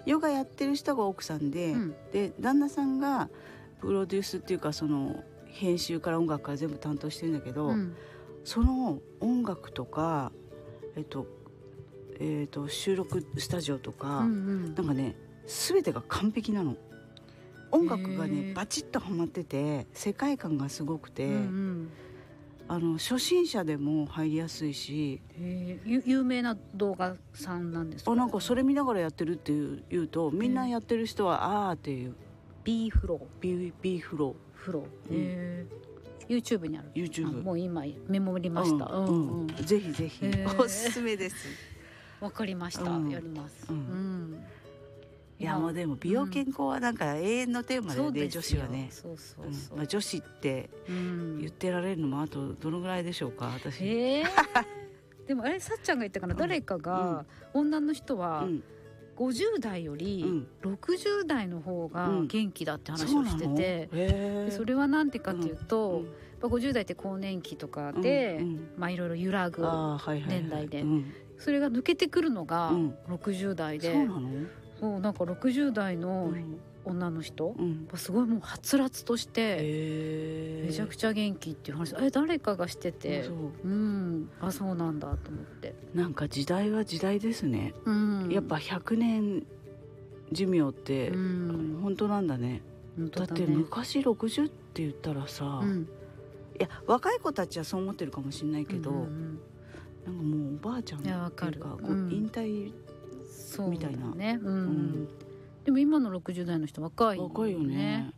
ヨガやってる人が奥さんで、で旦那さんがプロデュースっていうかその編集から音楽から全部担当してるんだけど、その音楽とか収録スタジオとか、なんかね全てが完璧なの。音楽がねバチッとはまってて世界観がすごくて、初心者でも入りやすいし、 有名な動画さんなんですか？ なんかそれ見ながらやってるって言うとみんなやってる人はあーっていう B フロー B フロー、YouTube にある。 YouTube もう今メモりました。 ぜひぜひおすすめです。 わかりました、やります。 いやもうでも美容健康はなんか永遠のテーマだよね、女子はね。女子って言ってられるのもあとどのぐらいでしょうか私。 でもさっちゃんが言ったかな、誰かが女の人は50代より60代の方が元気だって話をしてて、それはなんてかっていうと、50代って更年期とかでいろいろ揺らぐ年代で、それが抜けてくるのが60代で、そうなんか60代の女の人、すごいもうはつらつとしてめちゃくちゃ元気っていう話、誰かがしてて、そうなんだと思って。 なんか時代は時代ですね、やっぱ100年寿命って本当なんだね。だって昔60って言ったらさ、いや若い子たちはそう思ってるかもしれないけど、なんかもうおばあちゃんっていうか引退みたいなね。でも今の60代の人若いよね。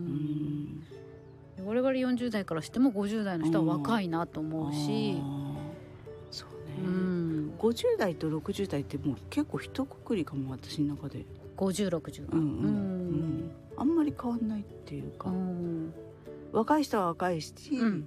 我々40代からしても50代の人は若いなと思うし、 そうね、50代と60代ってもう結構一括りかも、私の中で。 5060、 あんまり変わんないっていうか、若い人は若いし、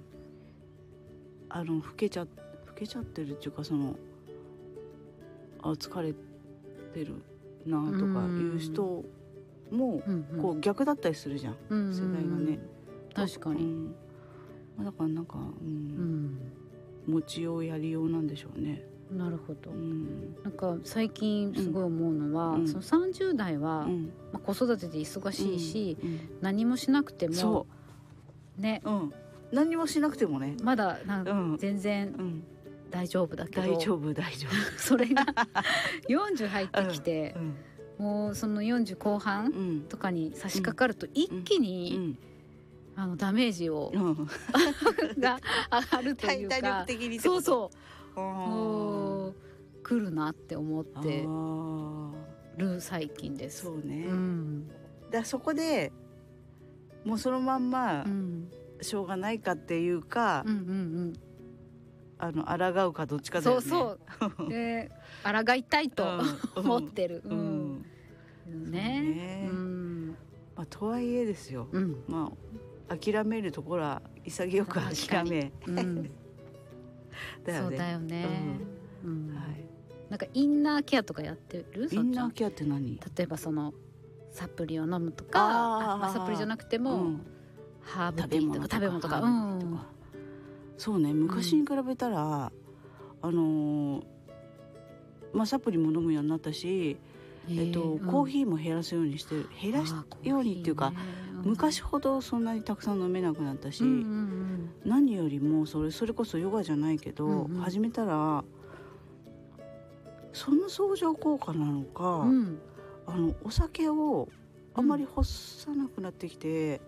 老けちゃってるっていうか、その疲れてるなとかいう人もこう逆だったりするじゃん、世代がね。 確かに、 だからなんか、持ちようやりようなんでしょうね。 なるほど、なんか最近すごい思うのは、その30代は、子育てで忙しいし、何もしなくてもね、 何もしなくてもねまだ全然、大丈夫だけど、 大丈夫それが40入ってきて、もうその40後半とかに差し掛かると一気に、ダメージを、が上がるというか、 体力的に来るなって思ってる最近です。 そうね、だそこでもうそのまんま、しょうがないかっていうか、抗うかどっちかだよね。 で抗いたいと思ってる。 とはいえですよ、諦めるところは潔く諦め。 そうだよね。なんかインナーケアとかやってる？ インナーケアって何？ 例えばそのサプリを飲むとか、サプリじゃなくても、ハーブティーとか食べ物とか、 そうね、昔に比べたら、サプリも飲むようになったし、コーヒーも減らすようにしてる。減らすようにっていうか、昔ほどそんなにたくさん飲めなくなったし、何よりもそれこそヨガじゃないけど、始めたらその相乗効果なのか、お酒をあんまり欲さなくなってきて、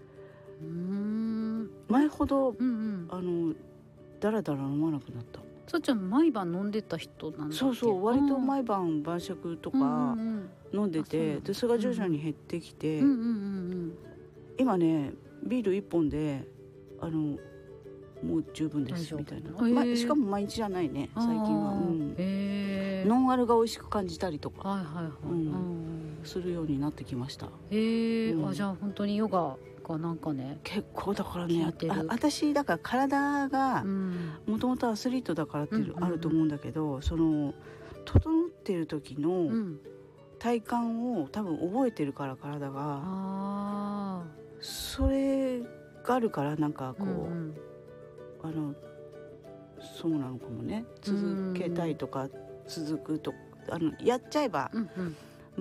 前ほど、だらだら飲まなくなった。 そっちゃん毎晩飲んでた人なんだっけ？ そう割と毎晩晩酌とか飲んでて、でそれが徐々に減ってきて、今ねビール1本でもう十分ですみたいな、しかも毎日じゃないね最近は。ノンアルが美味しく感じたりとかするようになってきました。 じゃあ本当にヨガがなんかね、 結構だからね、私だから体がもともとアスリートだからっていうのあると思うんだけど、その整ってる時の体感を多分覚えてるから、体がそれがあるから、なんかこう、そうなのかもね。続けたいとか続くとやっちゃえば